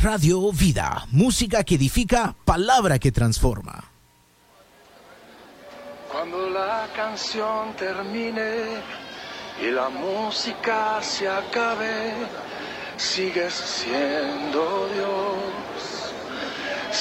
Radio Vida, música que edifica, palabra que transforma. Cuando la canción termine y la música se acabe, sigues siendo Dios.